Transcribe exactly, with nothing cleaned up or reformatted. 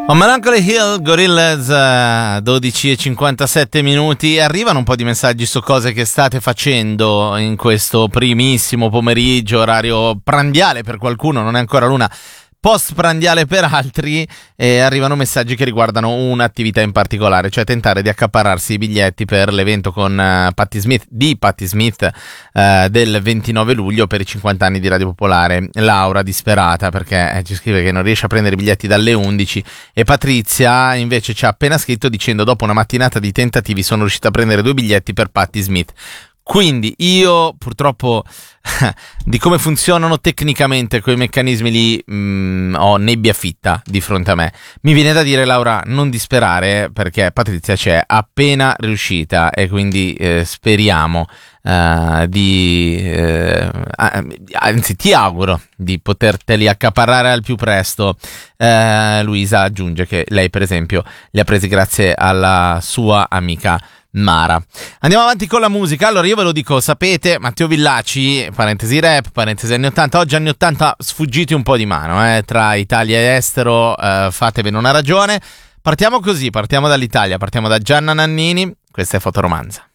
On Melancholy Hill, Gorillaz, uh, dodici e cinquantasette minuti. Arrivano un po' di messaggi su cose che state facendo in questo primissimo pomeriggio, orario prandiale per qualcuno, non è ancora l'una, post prandiale per altri, e arrivano messaggi che riguardano un'attività in particolare, cioè tentare di accaparrarsi i biglietti per l'evento con uh, Patti Smith, di Patti Smith uh, del ventinove luglio per i cinquanta anni di Radio Popolare. Laura disperata perché eh, ci scrive che non riesce a prendere i biglietti dalle undici, e Patrizia invece ci ha appena scritto dicendo: dopo una mattinata di tentativi sono riuscita a prendere due biglietti per Patti Smith. Quindi io purtroppo di come funzionano tecnicamente quei meccanismi lì mh, ho nebbia fitta di fronte a me. Mi viene da dire, Laura, non disperare, perché Patrizia c'è appena riuscita, e quindi eh, speriamo uh, di eh, anzi ti auguro di poterteli accaparrare al più presto. uh, Luisa aggiunge che lei per esempio li ha presi grazie alla sua amica Mara. Andiamo avanti con la musica. Allora io ve lo dico, sapete, Matteo Villaci, parentesi rap, parentesi anni ottanta. Oggi anni ottanta sfuggiti un po' di mano, eh, tra Italia e estero, eh, fatevene una ragione. Partiamo così, partiamo dall'Italia, partiamo da Gianna Nannini, questa è Fotoromanza.